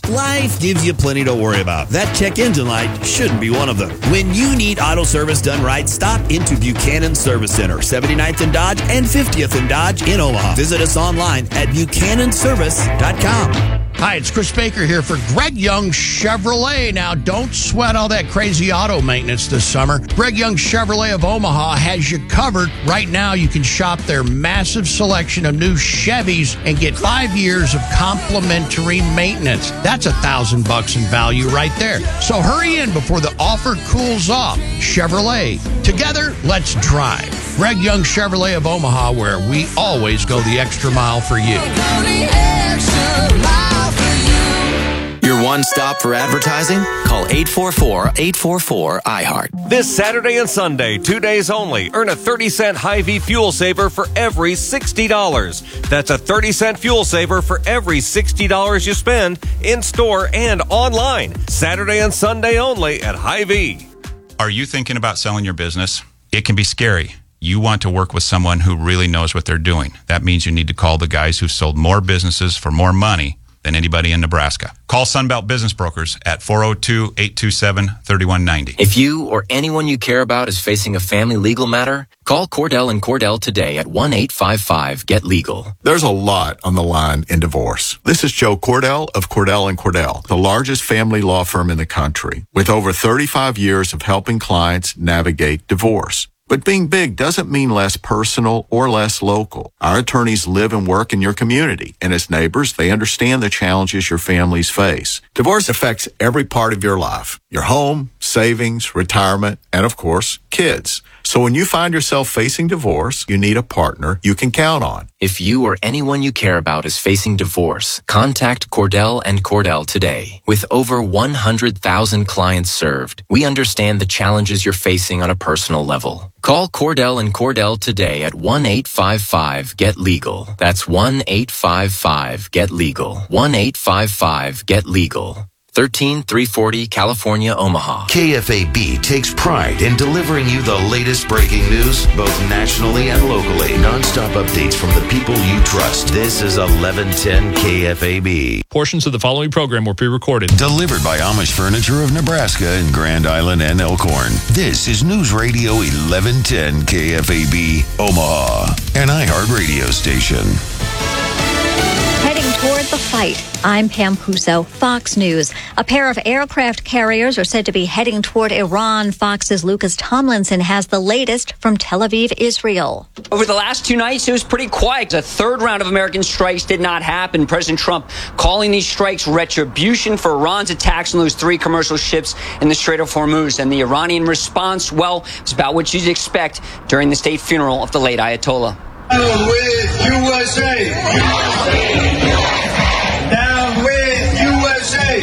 Life gives you plenty to worry about. That check engine light shouldn't be one of them. When you need auto service done right, stop into Buchanan Service Center, 79th and Dodge and 50th and Dodge in Omaha. Visit us online at buchananservice.com. Hi, it's Chris Baker here for Greg Young Chevrolet. Now, don't sweat all that crazy auto maintenance this summer. Greg Young Chevrolet of Omaha has you covered. Right now, you can shop their massive selection of new Chevys and get 5 years of complimentary maintenance. That's $1,000 in value right there. So hurry in before the offer cools off. Chevrolet. Together, let's drive. Greg Young Chevrolet of Omaha, where we always go the extra mile for you. Your one stop for advertising? Call 844-844-iHeart. This Saturday and Sunday, 2 days only, earn a 30-cent Hy-Vee fuel saver for every $60. That's a 30-cent fuel saver for every $60 you spend in store and online. Saturday and Sunday only at Hy-Vee. Are you thinking about selling your business? It can be scary. You want to work with someone who really knows what they're doing. That means you need to call the guys who've sold more businesses for more money than anybody in Nebraska. Call Sunbelt Business Brokers at 402-827-3190. If you or anyone you care about is facing a family legal matter, call Cordell & Cordell today at 1-855-GET-LEGAL. There's a lot on the line in divorce. This is Joe Cordell of Cordell & Cordell, the largest family law firm in the country, with over 35 years of helping clients navigate divorce. But being big doesn't mean less personal or less local. Our attorneys live and work in your community, and as neighbors, they understand the challenges your families face. Divorce affects every part of your life: your home, savings, retirement, and of course, kids. So when you find yourself facing divorce, you need a partner you can count on. If you or anyone you care about is facing divorce, contact Cordell & Cordell today. With over 100,000 clients served, we understand the challenges you're facing on a personal level. Call Cordell & Cordell today at 1-855-GET-LEGAL. That's 1-855-GET-LEGAL. 1-855-GET-LEGAL. 13340 California, Omaha. KFAB takes pride in delivering you the latest breaking news, both nationally and locally. Non-stop updates from the people you trust. This is 1110 KFAB. Portions of the following program were pre-recorded. Delivered by Amish Furniture of Nebraska in Grand Island and Elkhorn. This is News Radio 1110 KFAB, Omaha, an iHeart radio station. Heading toward the fight. I'm Pam Puso, Fox News. A pair of aircraft carriers are said to be heading toward Iran. Fox's Lucas Tomlinson has the latest from Tel Aviv, Israel. Over the last 2 nights, it was pretty quiet. A third round of American strikes did not happen. President Trump calling these strikes retribution for Iran's attacks on those 3 commercial ships in the Strait of Hormuz. And the Iranian response, well, it's about what you'd expect during the state funeral of the late Ayatollah. Down with USA! Down with USA!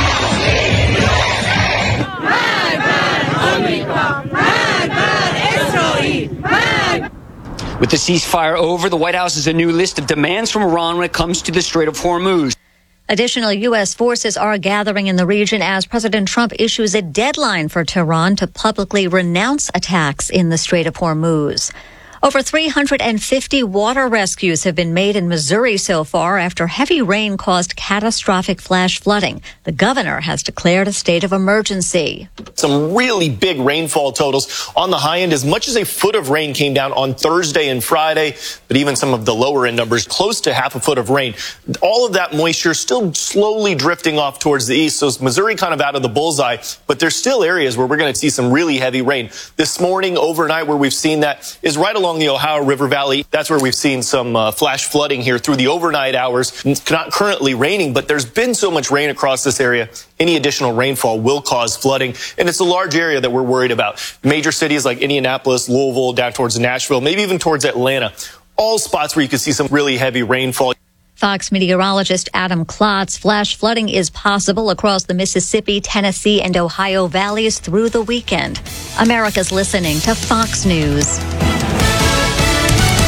With the ceasefire over, the White House has a new list of demands from Iran when it comes to the Strait of Hormuz. Additional U.S. forces are gathering in the region as President Trump issues a deadline for Tehran to publicly renounce attacks in the Strait of Hormuz. Over 350 water rescues have been made in Missouri so far after heavy rain caused catastrophic flash flooding. The governor has declared a state of emergency. Some really big rainfall totals on the high end. As much as a foot of rain came down on Thursday and Friday, but even some of the lower end numbers, close to half a foot of rain. All of that moisture still slowly drifting off towards the east. So Missouri kind of out of the bullseye, but there's still areas where we're going to see some really heavy rain. This morning, overnight, where we've seen that is right along the Ohio River Valley. That's where we've seen some flash flooding here through the overnight hours. It's not currently raining, but there's been so much rain across this area. Any additional rainfall will cause flooding, and it's a large area that we're worried about. Major cities like Indianapolis, Louisville, down towards Nashville, maybe even towards Atlanta. All spots where you can see some really heavy rainfall. Fox meteorologist Adam Klotz. Flash flooding is possible across the Mississippi, Tennessee, and Ohio valleys through the weekend. America's listening to Fox News.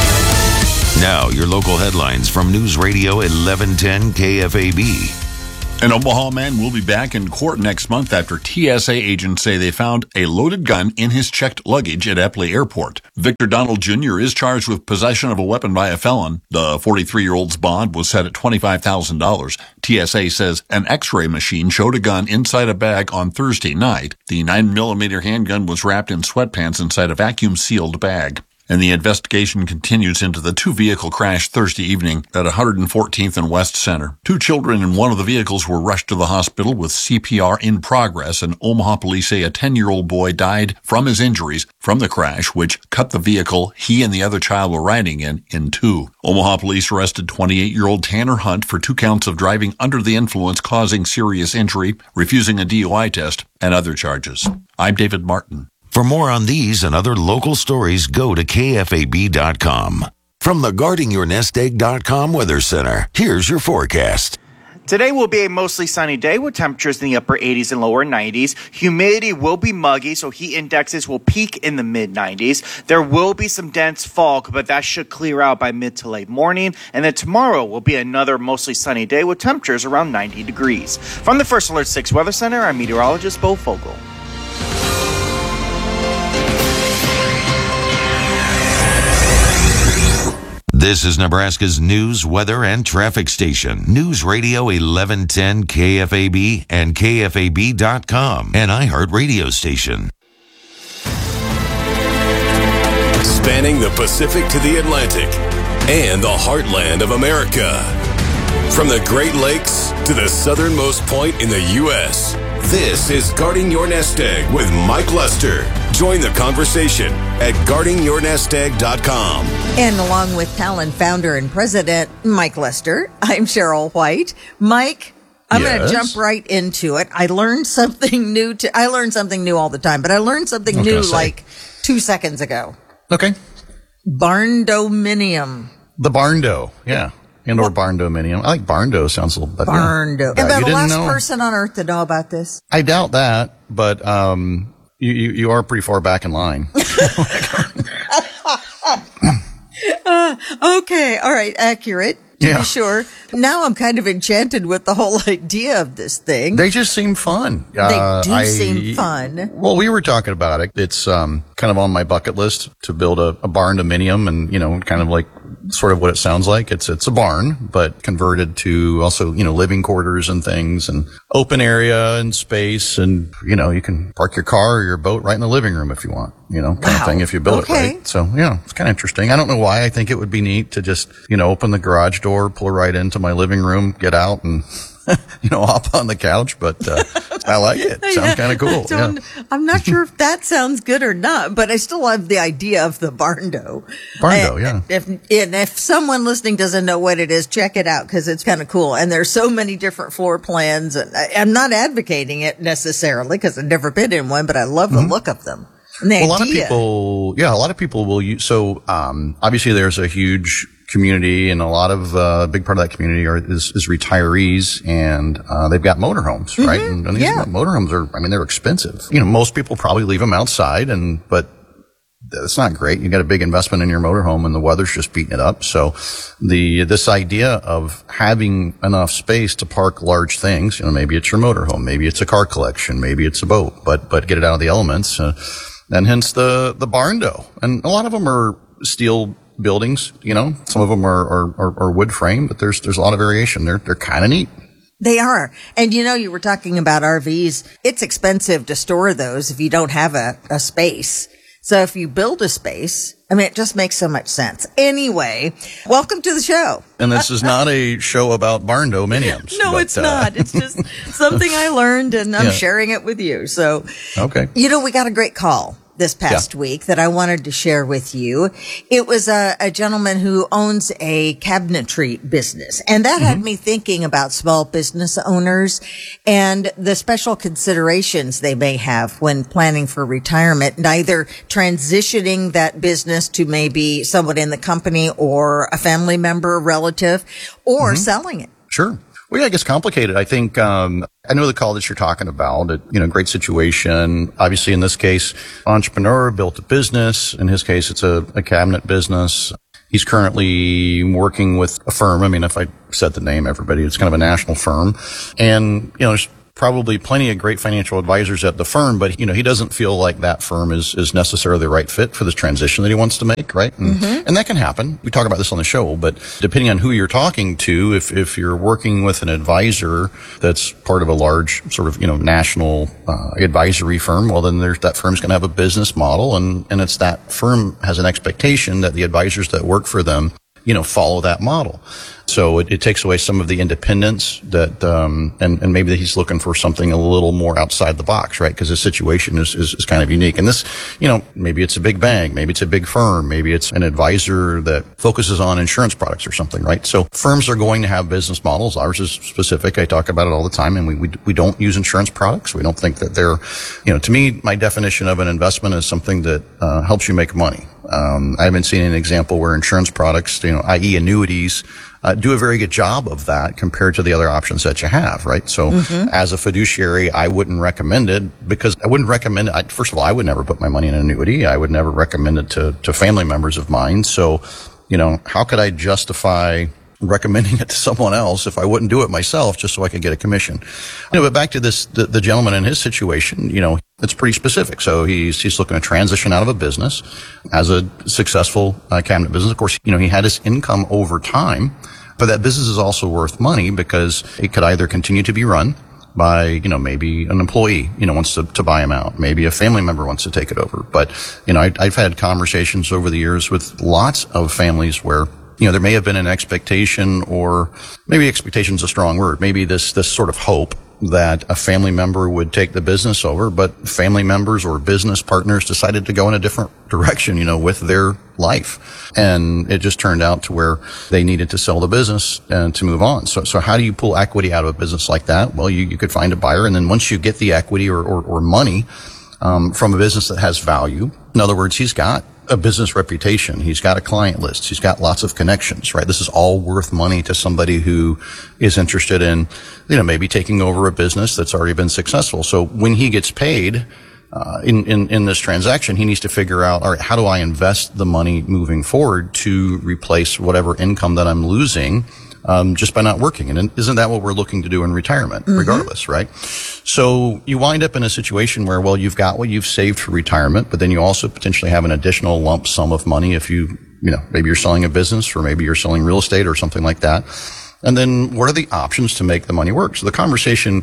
Now, your local headlines from News Radio 1110 KFAB. An Omaha man will be back in court next month after TSA agents say they found a loaded gun in his checked luggage at Epley Airport. Victor Donald Jr. is charged with possession of a weapon by a felon. The 43-year-old's bond was set at $25,000. TSA says an X-ray machine showed a gun inside a bag on Thursday night. The 9mm handgun was wrapped in sweatpants inside a vacuum-sealed bag. And the investigation continues into the two-vehicle crash Thursday evening at 114th and West Center. 2 children in one of the vehicles were rushed to the hospital with CPR in progress, and Omaha police say a 10-year-old boy died from his injuries from the crash, which cut the vehicle he and the other child were riding in two. Omaha police arrested 28-year-old Tanner Hunt for 2 counts of driving under the influence causing serious injury, refusing a DUI test, and other charges. I'm David Martin. For more on these and other local stories, go to KFAB.com. From the GuardingYourNestEgg.com Weather Center, here's your forecast. Today will be a mostly sunny day with temperatures in the upper 80s and lower 90s. Humidity will be muggy, so heat indexes will peak in the mid-90s. There will be some dense fog, but that should clear out by mid to late morning. And then tomorrow will be another mostly sunny day with temperatures around 90 degrees. From the First Alert 6 Weather Center, I'm meteorologist Bo Fogel. This is Nebraska's news, weather, and traffic station. News Radio 1110 KFAB and KFAB.com, an iHeart radio station. Spanning the Pacific to the Atlantic and the heartland of America. From the Great Lakes to the southernmost point in the U.S., this is Guarding Your Nest Egg with Mike Lester. Join the conversation at GuardingYourNestEgg.com. And along with Talon founder and president Mike Lester, I'm Cheryl White. Mike, I'm going to jump right into it. I learned something new all the time, but I learned something new like 2 seconds ago. Okay. Barndominium. The barndo, yeah. And/or barndominium. I like barndo. Sounds a little better. Barndo. Am I the last person on earth to know about this? I doubt that, but you are pretty far back in line. Okay. All right. Accurate. To be sure. Now I'm kind of enchanted with the whole idea of this thing. They just seem fun. They do seem fun. Well, we were talking about it. It's kind of on my bucket list to build a barn-dominium, and kind of like sort of what it sounds like. It's a barn, but converted to also living quarters and things, and open area and space, and you can park your car or your boat right in the living room if you want. Kind of thing if you build it right. So it's kind of interesting. I don't know why. I think it would be neat to just open the garage door, pull right into my living room, get out, and hop on the couch, but I like it. Sounds kind of cool. I'm not sure if that sounds good or not, but I still love the idea of the barndo. Barndo, yeah. If someone listening doesn't know what it is, check it out because it's kind of cool. And there's so many different floor plans. And I'm not advocating it necessarily because I've never been in one, but I love the look of them. And a lot of people will use. So obviously, there's a huge community, and a lot of big part of that community is retirees, and they've got motorhomes, right? And these motorhomes they're expensive. Most people probably leave them outside, but that's not great. You got a big investment in your motorhome, and the weather's just beating it up. So this idea of having enough space to park large things, maybe it's your motorhome, maybe it's a car collection, maybe it's a boat, but get it out of the elements, and hence the barndo. And a lot of them are steel buildings, some of them are wood frame, but there's a lot of variation. They're kind of neat. They are. And you were talking about RVs. It's expensive to store those if you don't have a space. So if you build a space, it just makes so much sense. Anyway, welcome to the show. And this is not a show about barndominiums. No, it's not. It's just something I learned, and I'm sharing it with you. So, okay. We got a great call this past week that I wanted to share with you. It was a gentleman who owns a cabinetry business, and that had me thinking about small business owners and the special considerations they may have when planning for retirement, neither transitioning that business to maybe someone in the company or a family member, a relative, or selling it. Sure. Well, it gets complicated. I think, I know the call that you're talking about, great situation. Obviously, in this case, entrepreneur built a business. In his case, it's a cabinet business. He's currently working with a firm. I mean, if I said the name, everybody, it's kind of a national firm. And, there's probably plenty of great financial advisors at the firm, but, he doesn't feel like that firm is necessarily the right fit for this transition that he wants to make, right? And that can happen. We talk about this on the show, but depending on who you're talking to, if you're working with an advisor that's part of a large sort of, national advisory firm, well, then that firm's going to have a business model, and it's that firm has an expectation that the advisors that work for them, follow that model. So it takes away some of the independence that, and maybe he's looking for something a little more outside the box, right? Because his situation is kind of unique. And this, maybe it's a big bank, maybe it's a big firm, maybe it's an advisor that focuses on insurance products or something, right? So firms are going to have business models. Ours is specific. I talk about it all the time, and we don't use insurance products. We don't think that they're, to me, my definition of an investment is something that helps you make money. I haven't seen an example where insurance products, i.e. annuities, do a very good job of that compared to the other options that you have, right? So as a fiduciary, I wouldn't recommend it because I wouldn't recommend it. First of all, I would never put my money in an annuity. I would never recommend it to family members of mine. So, how could I justify recommending it to someone else if I wouldn't do it myself just so I could get a commission? But back to the gentleman in his situation, it's pretty specific. So he's looking to transition out of a business as a successful cabinet business. Of course, he had his income over time, but that business is also worth money because it could either continue to be run by, maybe an employee, wants to buy him out. Maybe a family member wants to take it over. But, I've had conversations over the years with lots of families where, there may have been an expectation, or maybe expectation is a strong word, maybe this sort of hope that a family member would take the business over, but family members or business partners decided to go in a different direction, with their life. And it just turned out to where they needed to sell the business and to move on. So how do you pull equity out of a business like that? Well, you could find a buyer, and then once you get the equity or money from a business that has value, in other words, he's got a business reputation, he's got a client list, he's got lots of connections, right? This is all worth money to somebody who is interested in, maybe taking over a business that's already been successful. So when he gets paid, in this transaction, he needs to figure out, all right, how do I invest the money moving forward to replace whatever income that I'm losing, just by not working? And isn't that what we're looking to do in retirement, regardless, right? So you wind up in a situation where, well, you've got what you've saved for retirement, but then you also potentially have an additional lump sum of money if maybe you're selling a business, or maybe you're selling real estate or something like that. And then what are the options to make the money work? So the conversation,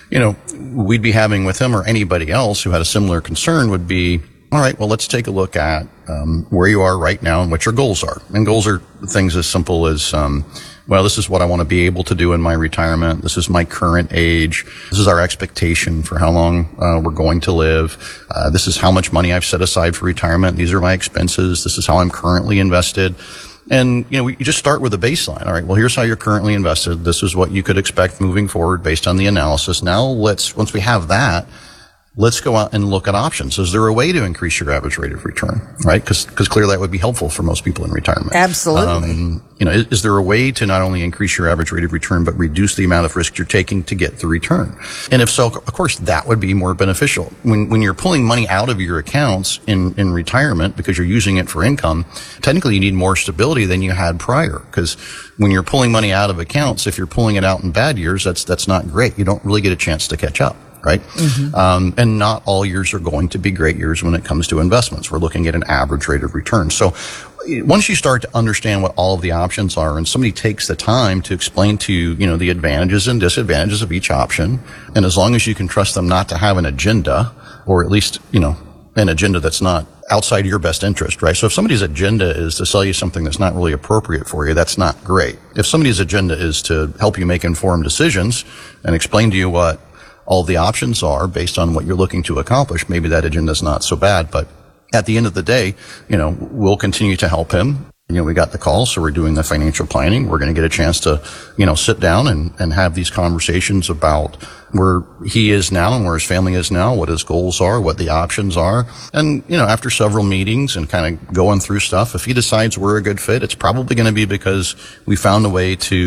we'd be having with him or anybody else who had a similar concern would be, all right, well, let's take a look at where you are right now and what your goals are. And goals are things as simple as, well, this is what I want to be able to do in my retirement. This is my current age. This is our expectation for how long we're going to live. This is how much money I've set aside for retirement. These are my expenses. This is how I'm currently invested. And, you just start with a baseline. All right, well, here's how you're currently invested. This is what you could expect moving forward based on the analysis. Now, once we have that, let's go out and look at options. Is there a way to increase your average rate of return, right? Because clearly that would be helpful for most people in retirement. Absolutely. Is there a way to not only increase your average rate of return, but reduce the amount of risk you're taking to get the return? And if so, of course, that would be more beneficial. When you're pulling money out of your accounts in retirement because you're using it for income, technically you need more stability than you had prior. Because when you're pulling money out of accounts, if you're pulling it out in bad years, that's not great. You don't really get a chance to catch up. Right? And not all years are going to be great years when it comes to investments. We're looking at an average rate of return. So once you start to understand what all of the options are, and somebody takes the time to explain to you, the advantages and disadvantages of each option, and as long as you can trust them not to have an agenda, or at least, an agenda that's not outside your best interest, right? So if somebody's agenda is to sell you something that's not really appropriate for you, that's not great. If somebody's agenda is to help you make informed decisions and explain to you what all the options are based on what you're looking to accomplish, maybe that agenda is not so bad. But at the end of the day, we'll continue to help him. We got the call, so we're doing the financial planning. We're going to get a chance to, sit down and have these conversations about where he is now and where his family is now, what his goals are, what the options are. And, after several meetings and kind of going through stuff, if he decides we're a good fit, it's probably going to be because we found a way to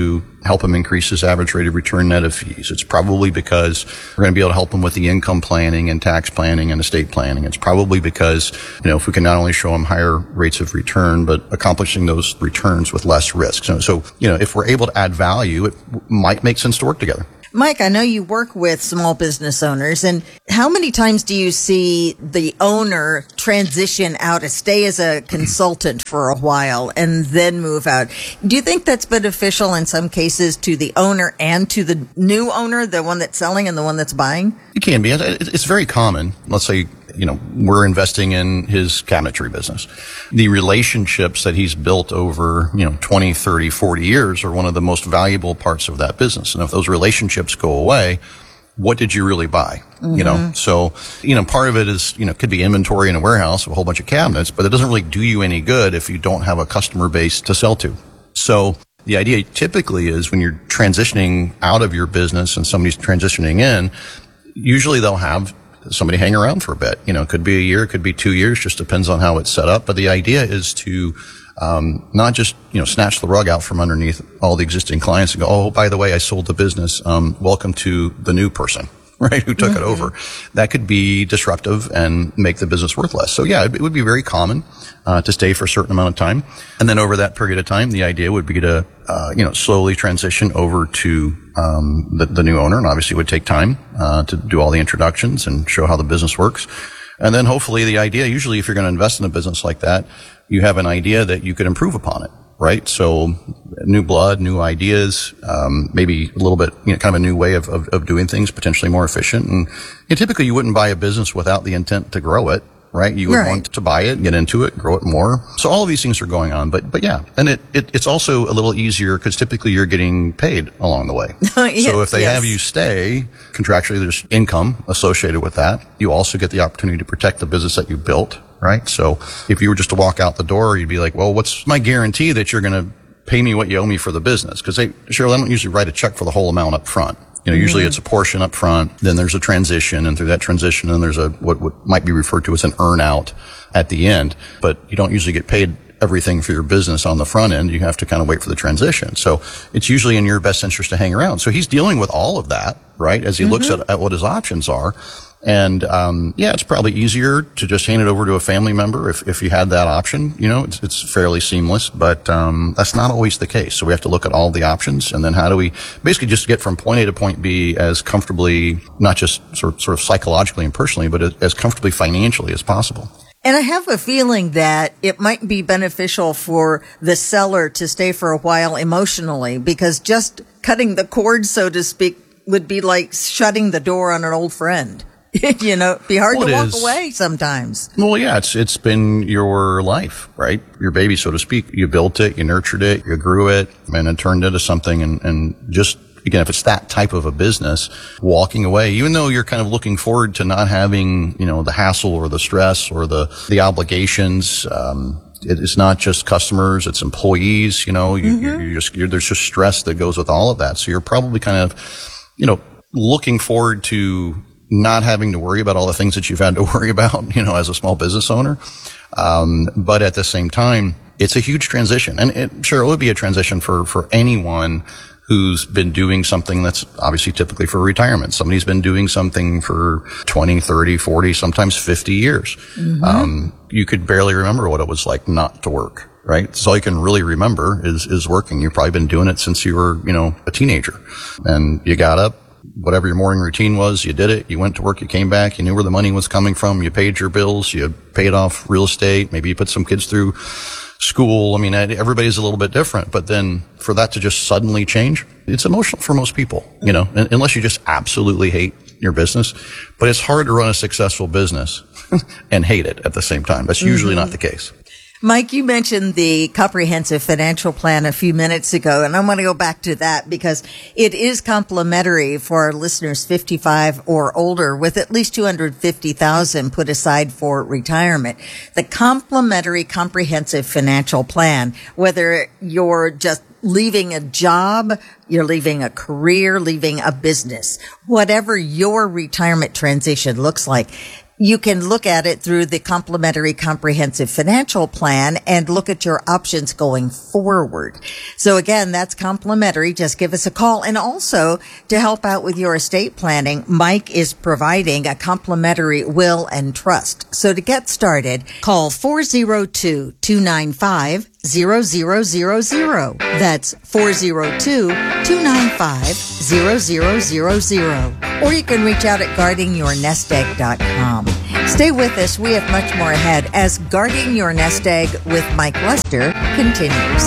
help him increase his average rate of return net of fees. It's probably because we're going to be able to help him with the income planning and tax planning and estate planning. It's probably because, if we can not only show him higher rates of return, but accomplishing those returns with less risk. So if we're able to add value, it might make sense to work together. Mike, I know you work with small business owners, and how many times do you see the owner transition out to stay as a consultant for a while and then move out? Do you think that's beneficial in some cases to the owner and to the new owner, the one that's selling and the one that's buying? It can be. It's very common. Let's say, we're investing in his cabinetry business. The relationships that he's built over, 20, 30, 40 years are one of the most valuable parts of that business. And if those relationships go away, what did you really buy? Mm-hmm. So part of it is, could be inventory in a warehouse of a whole bunch of cabinets, but it doesn't really do you any good if you don't have a customer base to sell to. So the idea typically is when you're transitioning out of your business and somebody's transitioning in, usually they'll have somebody hang around for a bit. It could be a year, it could be 2 years, just depends on how it's set up. But the idea is to not just, snatch the rug out from underneath all the existing clients and go, oh, by the way, I sold the business. Welcome to the new person, right, who took it over. That could be disruptive and make the business worth less. So yeah, it would be very common to stay for a certain amount of time. And then over that period of time, the idea would be to, slowly transition over to the new owner, and obviously it would take time to do all the introductions and show how the business works. And then hopefully the idea, usually if you're going to invest in a business like that, you have an idea that you could improve upon it, right? So new blood, new ideas, maybe a little bit, kind of a new way of doing things, potentially more efficient. And typically you wouldn't buy a business without the intent to grow it, right? You would want to buy it, get into it, grow it more. So all of these things are going on, but yeah. And it's also a little easier because typically you're getting paid along the way. Yes, so if they have you stay, contractually there's income associated with that. You also get the opportunity to protect the business that you built, right? So if you were just to walk out the door, you'd be like, well, what's my guarantee that you're going to pay me what you owe me for the business? Because Cheryl, I don't usually write a check for the whole amount up front. Usually it's a portion up front, then there's a transition, and through that transition, then there's what might be referred to as an earn out at the end. But you don't usually get paid everything for your business on the front end. You have to kind of wait for the transition. So it's usually in your best interest to hang around. So he's dealing with all of that, right, as he looks at what his options are. And, it's probably easier to just hand it over to a family member if you had that option. It's fairly seamless, but, that's not always the case. So we have to look at all the options, and then how do we basically just get from point A to point B as comfortably, not just sort of psychologically and personally, but as comfortably financially as possible. And I have a feeling that it might be beneficial for the seller to stay for a while emotionally, because just cutting the cord, so to speak, would be like shutting the door on an old friend. It'd be hard to walk away sometimes. Well, yeah, it's been your life, right? Your baby, so to speak. You built it, you nurtured it, you grew it, and it turned into something. And just, again, if it's that type of a business, walking away, even though you're kind of looking forward to not having, the hassle or the stress or the obligations, it's not just customers, it's employees, there's just stress that goes with all of that. So you're probably kind of, looking forward to not having to worry about all the things that you've had to worry about, as a small business owner. But at the same time, it's a huge transition. And it would be a transition for anyone who's been doing something that's obviously typically for retirement. Somebody's been doing something for 20, 30, 40, sometimes 50 years. You could barely remember what it was like not to work, right? So all you can really remember is working. You've probably been doing it since you were, a teenager. And you got up, whatever your morning routine was, you did it, you went to work, you came back, you knew where the money was coming from, you paid your bills, you paid off real estate, maybe you put some kids through school. I mean, everybody's a little bit different, but then for that to just suddenly change, it's emotional for most people, unless you just absolutely hate your business. But it's hard to run a successful business and hate it at the same time. That's usually not the case. Mike, you mentioned the comprehensive financial plan a few minutes ago, and I want to go back to that because it is complimentary for our listeners 55 or older with at least $250,000 put aside for retirement. The complimentary comprehensive financial plan, whether you're just leaving a job, you're leaving a career, leaving a business, whatever your retirement transition looks like, You can look at it through the Complimentary Comprehensive Financial Plan and look at your options going forward. So again, that's complimentary. Just give us a call. And also, to help out with your estate planning, Mike is providing a complimentary will and trust. So to get started, call 402-295-0000. That's 402-295-0000. Or you can reach out at guardingyournestegg.com. Stay with us. We have much more ahead as Guarding Your Nest Egg with Mike Lester continues.